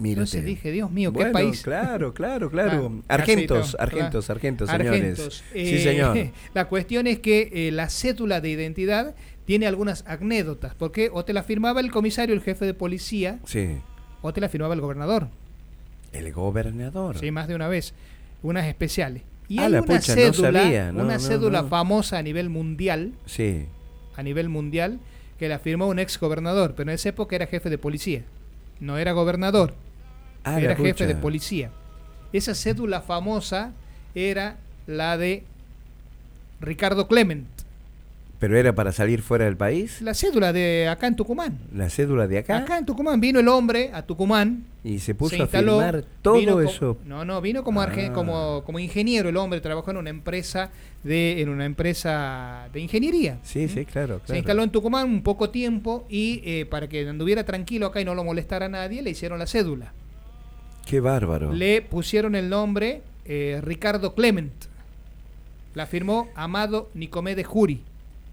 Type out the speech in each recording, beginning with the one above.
Entonces dije, Dios mío, ¿qué bueno, país? Claro. Argentos, señores. Sí, señor. La cuestión es que la cédula de identidad tiene algunas anécdotas, porque o te la firmaba el comisario, el jefe de policía, Sí. o te la firmaba el gobernador. El gobernador. Sí, más de una vez, unas especiales. Y Ah, hay la una pucha, cédula, no sabía. No, una cédula no. famosa a nivel mundial, Sí. que la firmó un ex gobernador, pero en esa época era jefe de policía, no era gobernador, Ah, era la jefe pucha. de policía. Esa cédula famosa era la de Ricardo Clement, ¿Pero era para salir fuera del país? la cédula de acá en Tucumán. ¿La cédula de acá? Acá en Tucumán vino el hombre a Tucumán. Y se puso Se instaló, a firmar todo vino eso. vino como ingeniero. El hombre trabajó en una empresa de ingeniería. Sí, claro. Se instaló en Tucumán un poco tiempo y para que anduviera tranquilo acá y no lo molestara a nadie, le hicieron la cédula. Qué bárbaro. Le pusieron el nombre Ricardo Clement. La firmó Amado Nicomé de Jury.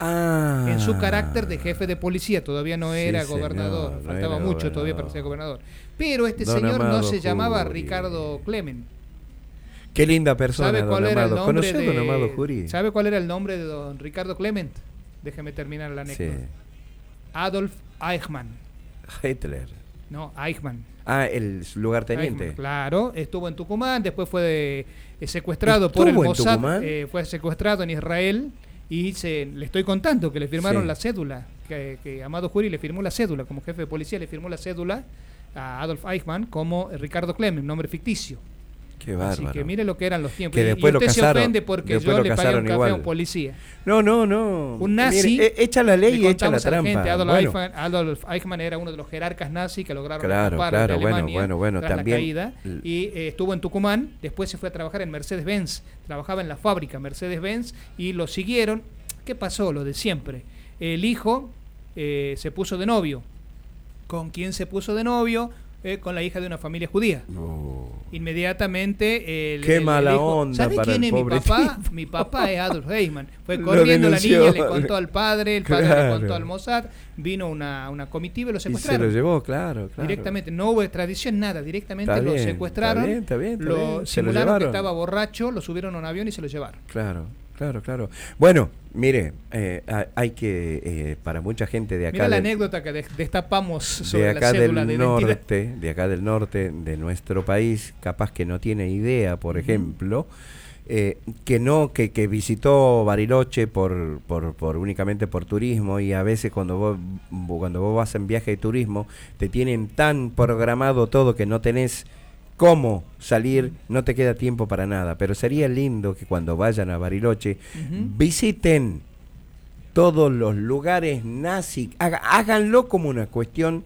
En su carácter de jefe de policía, todavía no era gobernador, señor, faltaba era mucho gobernador. todavía para ser gobernador. Pero este Don señor no Amado se llamaba Jury. Ricardo Clement. Qué linda persona, ¿Sabe cuál don era el Amado. nombre ¿Conoció a don Amado Jury? ¿Sabe cuál era el nombre de don Ricardo Clement? Déjeme terminar la anécdota. Sí. Adolf Eichmann. Hitler. No, Eichmann. Ah, el lugarteniente. Eichmann, claro, estuvo en Tucumán, después fue secuestrado por el ¿Estuvo en Mossad, Tucumán? fue secuestrado en Israel y le estoy contando que le firmaron Sí. la cédula, que Amado Jury le firmó la cédula, como jefe de policía le firmó la cédula a Adolf Eichmann como Ricardo Clement, nombre ficticio. Qué bárbaro. Así que mire lo que eran los tiempos. Que después y usted lo casaron, se ofende porque después yo lo le pagué casaron un café igual. a un policía. No. Un nazi. Mire, echa la ley y Le echa la contamos a la trampa. gente, Bueno, Adolf Eichmann era uno de los jerarcas nazis que lograron Claro, escapar claro, de Alemania bueno, tras también- la caída, y estuvo en Tucumán, después se fue a trabajar en Mercedes-Benz, trabajaba en la fábrica Mercedes-Benz y lo siguieron. ¿Qué pasó? Lo de siempre. El hijo se puso de novio. ¿Con quién se puso de novio? Con la hija de una familia judía. no. Inmediatamente Qué mala hijo, onda ¿sabe para quién el es mi pobre papá? tipo. Mi papá es Adolf Eichmann. Fue Lo corriendo la denunció. niña, le contó al padre, el padre le Claro. contó al Mossad, vino una comitiva y lo Y se secuestraron. lo llevó, claro. Directamente, no hubo extradición, nada, directamente Está lo bien, secuestraron, está bien, lo se lo simularon que llevaron. estaba borracho, lo subieron a un avión y se lo llevaron. Claro. Bueno, mire, hay que, para mucha gente de acá... Mira la anécdota que destapamos sobre de la acá cédula del de identidad. norte, de acá del norte de nuestro país, capaz que no tiene idea, por ejemplo, que visitó Bariloche por únicamente por turismo, y a veces cuando vos vas en viaje de turismo te tienen tan programado todo que no tenés cómo salir, no te queda tiempo para nada. Pero sería lindo que cuando vayan a Bariloche visiten todos los lugares nazis, háganlo como una cuestión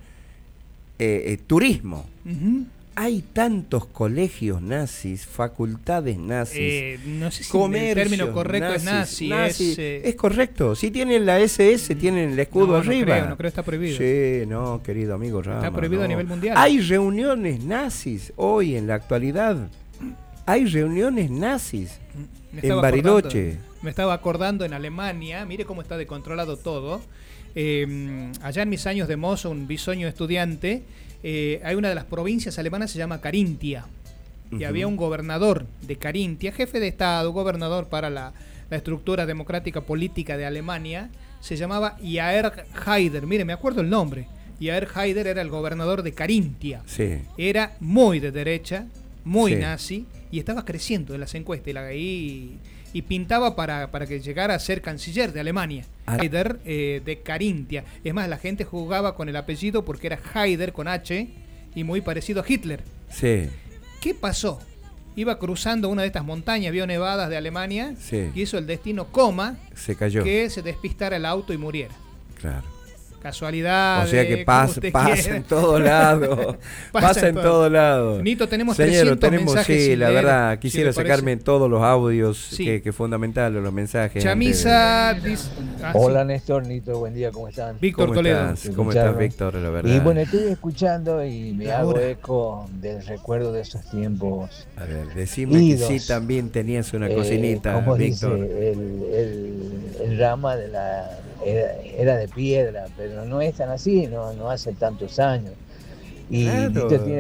turismo. Hay tantos colegios nazis, facultades nazis, No sé si el comercios término correcto es nazi. Es correcto. Si tienen la SS, tienen el escudo arriba. No creo, está prohibido. Sí, no, querido amigo Rama. Está prohibido no. a nivel mundial. Hay reuniones nazis hoy en la actualidad. Hay reuniones nazis en Bariloche. Me estaba acordando en Alemania, mire cómo está descontrolado todo. Allá en mis años de mozo, un bisoño estudiante, hay una de las provincias alemanas, se llama Carintia. Y había un gobernador de Carintia, jefe de Estado, gobernador para la estructura democrática política de Alemania, se llamaba Jair Haider. Mire, me acuerdo el nombre. Jair Haider era el gobernador de Carintia. Sí. Era muy de derecha, muy Sí. nazi, y estaba creciendo en las encuestas y pintaba para que llegara a ser canciller de Alemania. Haider de Carintia. Es más, la gente jugaba con el apellido porque era Haider con H y muy parecido a Hitler. Sí. ¿Qué pasó? Iba cruzando una de estas montañas, vio nevadas de Alemania, Sí. y hizo el destino coma, Se cayó. que se despistara el auto y muriera. Claro. Casualidad. O sea que pasa en todos lados. Pasa en todos lados. Nito, tenemos Señor, 300 mensajes sí, sin la leer, verdad, si quisiera le parece. sacarme todos los audios, Sí. que es fundamental, los mensajes. Chamisa dice... Hola Néstor, Nito, buen día, ¿cómo están? Víctor ¿Cómo Toledo. estás? ¿Cómo estás, Víctor? La verdad. Y bueno, estoy escuchando y me hago Ahora. eco del recuerdo de esos tiempos. A ver, decime que Idos. sí también tenías una cocinita, ¿Cómo Víctor. dice? El rama de era de piedra, pero no es tan así, no hace tantos años. Y Claro. Nito tiene